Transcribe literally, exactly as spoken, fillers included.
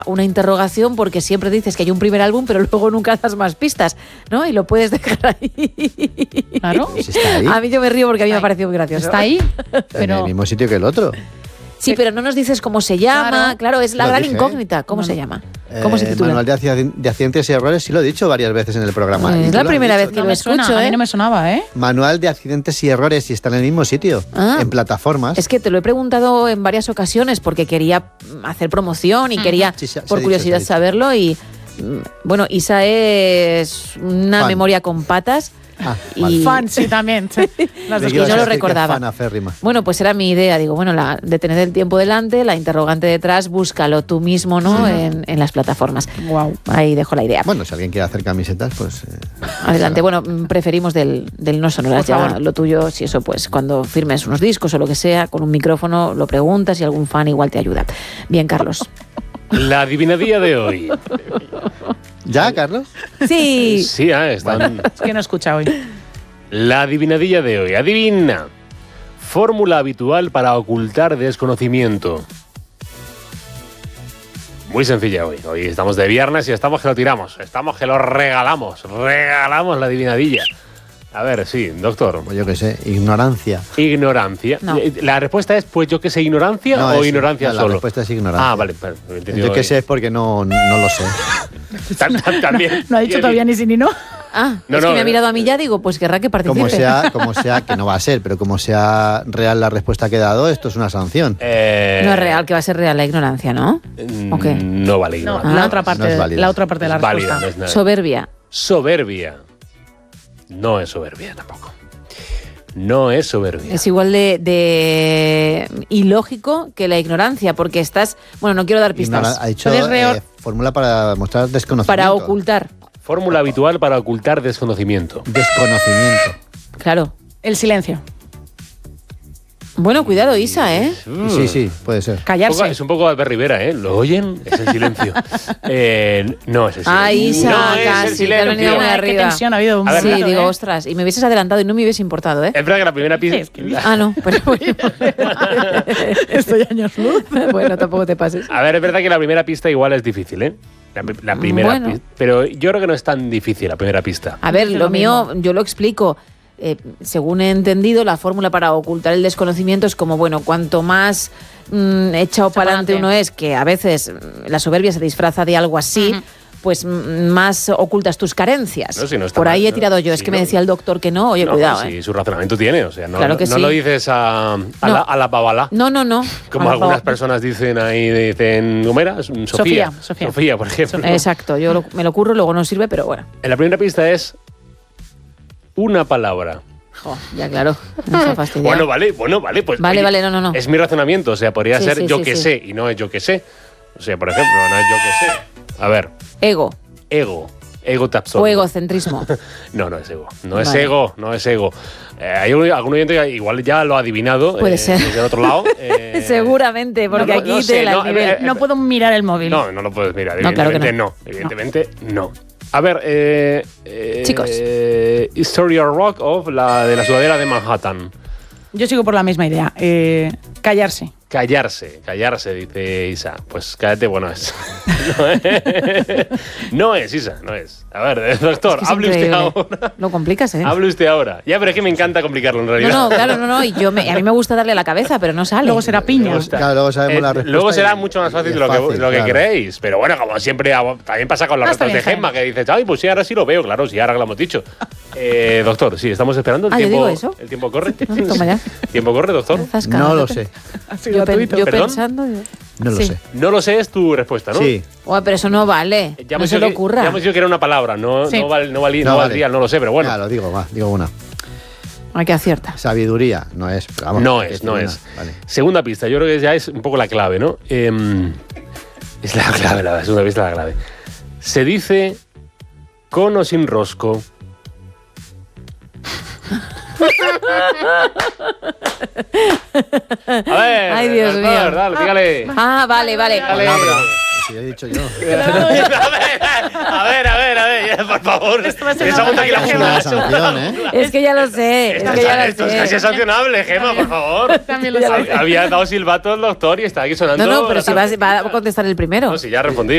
una interrogación porque siempre dices que hay un primer álbum, pero luego nunca das más pistas, ¿no? Y lo puedes dejar ahí. Claro. Pues está ahí. A mí yo me río porque a mí me ha parecido muy gracioso. Está ahí, En el pero... mismo sitio que el otro. Sí, pero no nos dices cómo se llama. Claro, claro es la Lo gran dije. incógnita. ¿Cómo No, se no. llama? ¿Cómo se Eh, titula? Manual de, acci- de accidentes y errores, sí lo he dicho varias veces en el programa. Es Y tú la lo has primera dicho, vez que ¿no? No lo me suena, escucho, a mí ¿eh? no me sonaba, ¿eh? Manual de accidentes y errores, y está en el mismo sitio, Ah. en plataformas. Es que te lo he preguntado en varias ocasiones porque quería hacer promoción y quería, Sí, se- se por ha dicho, curiosidad, se ha dicho. saberlo. Y mm, bueno, Isa es una Fan. memoria con patas. Ah, y- vale. Fan, sí, también. sí. Las dos que yo cosas. lo recordaba. Fan aférrima. Bueno, pues era mi idea. Digo, bueno, la, de tener el tiempo delante, la interrogante detrás, búscalo tú mismo, ¿no? En, en las plataformas. Guau. Ahí dejo la idea. Bueno, si alguien quiere hacer camisetas, pues... eh, Adelante. Bueno, mm, preferimos del, del no sonoras. Por Ya favor. lo tuyo, si eso, pues cuando firmes unos discos o lo que sea, con un micrófono lo preguntas y algún fan igual te ayuda. Bien, Carlos. La adivinadilla de hoy. ¿Ya, Carlos? Sí. Sí, ah, están... Es que no escucha hoy. La adivinadilla de hoy. Adivina. Fórmula habitual para ocultar desconocimiento. Muy sencilla hoy. Hoy estamos de viernes y estamos que lo tiramos. Estamos que lo regalamos. Regalamos la adivinadilla. A ver, sí, doctor. Pues yo qué sé, ignorancia. Ignorancia. No. La respuesta es, pues yo qué sé, ignorancia No, o es- ignorancia no, la solo. respuesta es ignorancia. Ah, vale. vale, he entendido Yo qué bien. sé es porque no, no lo sé. Tam- tam- También. No ha dicho todavía ni sí ni no. Ah, No, es no, que me ha eh. mirado a mí ya, digo, pues querrá que participe. Como sea, como sea, que no va a ser, pero como sea real la respuesta que he dado, esto es una sanción. Eh, No es real, que va a ser real la ignorancia, ¿no? mm, ¿O qué? No vale No, ignorancia. la otra parte, No es válida. la otra parte de la Es válida, respuesta. no es nada. Soberbia. Soberbia. No es soberbia tampoco. No es soberbia. Es igual de, de ilógico que la ignorancia, porque estás... Bueno, no quiero dar pistas. Ignora- ha dicho Puedes reor- eh, fórmula para mostrar desconocimiento. Para ocultar. Fórmula habitual para ocultar desconocimiento. Desconocimiento. Claro. El silencio. Bueno, cuidado, Isa, ¿eh? Sí, sí, puede ser. Un poco- Callarse. es un poco Albert Rivera, ¿eh? ¿Lo oyen? Es el silencio. Eh, no es el silencio. Ay, Isa, no es el casi, te has silencio. venido muy Ay, qué arriba. tensión ha habido. un A ver, Sí, momento, digo, ¿eh? ostras, y me hubieses adelantado y no me hubiese importado, ¿eh? Es verdad que la primera Sí, es que- pista... Ah, no, pero bueno. Estoy años luz. Bueno, tampoco te pases. A ver, es verdad que la primera pista igual es difícil, ¿eh? La, pri- la primera Bueno. pista. Pero yo creo que no es tan difícil la primera pista. A ver, Yo lo lo mío, mismo. yo lo explico. Eh, según he entendido, la fórmula para ocultar el desconocimiento es como, bueno, cuanto más mm, echado para adelante pa'lante. uno es, que a veces mm, la soberbia se disfraza de algo así, Ujú. pues mm, más ocultas tus carencias. No, si no está Por ahí mal, he ¿no? tirado yo. Es Sí, que me no. decía el doctor que no. Oye, No, cuidado, sí, ¿eh? su razonamiento tiene. O sea, no, Claro que no sí. lo dices a, a, No. la, a la babalá. No, no, no. Como Al algunas favor. personas dicen ahí, dicen, ¿cómo era? Sofía. Sofía, Sofía. Sofía, por ejemplo. Exacto, yo lo- me lo curro, luego no sirve, pero bueno. En la primera pista es una palabra. Jo, ya claro. Me está fastidiado. Bueno, vale, bueno, vale, pues. Vale, oye, vale, no, no, no. Es mi razonamiento, o sea, podría Sí, ser sí, yo sí, que sí. sé y no es yo que sé. O sea, por ejemplo, no es yo que sé. A ver, Ego ego. Ego te absorbe. o egocentrismo. No, no es ego. No es Vale. ego, no es ego. Eh, hay un- algún oyente que igual ya lo ha adivinado. Puede eh, ser. Desde el otro lado. eh, Seguramente, porque no, aquí no te sé, la no, nivel. eh, No puedo mirar el móvil. No, no lo puedes mirar. No, claro que Evidentemente no. no. Evidentemente no. A ver, eh, eh, Chicos. eh, History of Rock of la de la sudadera de Manhattan. Yo sigo por la misma idea. Eh, callarse. Callarse, callarse, dice Isa. Pues cállate, bueno es. No es, no es, Isa, no es. A ver, doctor, Es que es hable usted increíble. ahora. Lo complicas, ¿eh? Hable usted ahora. Ya, pero es que me encanta complicarlo en No, realidad. no, claro, no, no. Y yo me, a mí me gusta darle a la cabeza, pero no sale. Luego será piña. Me gusta. Claro, luego sabemos Eh, la respuesta Luego será y- mucho más y fácil es de lo que, fácil, lo que claro. creéis. Pero bueno, como siempre, a- también pasa con las No, está respuestas de bien, Gemma, que dices, ay, pues sí, ahora sí lo veo. Claro, sí, ahora que lo hemos dicho. Eh, doctor, sí, estamos esperando. El Ah, ¿yo tiempo, digo eso? ¿El tiempo corre? Toma ya. ¿Tiempo corre, doctor? Zasca. No lo sé. Así Yo, pen- gratuito. yo ¿Perdón? pensando. yo- No lo Sí. sé. No lo sé, es tu respuesta, ¿no? Sí. Ué, pero eso no vale. Ya no hemos se dicho le que- ocurra. Ya hemos dicho que era una palabra, no, Sí. no, val- no, valí- No no vale. valdría, no lo sé, pero bueno. Ya, lo digo, va, digo una. Hay que acierta. Sabiduría, no es. pero vamos, No hay que es, no decir es. una. Vale. Segunda pista, yo creo que ya es un poco la clave, ¿no? Em, es la clave, la segunda pista es la clave. Se dice con o sin rosco. A ver, Ay, Dios doctor, mío. dale, dígale. Ah, vale, vale. Dale. Palabra. Si he dicho yo. A ver, a ver, a ver, ya, por favor. Esto va a ser Echamos una aquí la Es jungla. una sanción, ¿eh? Es que ya lo sé. Es Esto, que ya lo esto es sé. casi sancionable, Gemma, por favor. También lo Ya lo sé. sé. Había dado silbato el doctor y está aquí sonando. No, no, pero la si vas, tarjetita. va a contestar el primero. No, si ya respondí.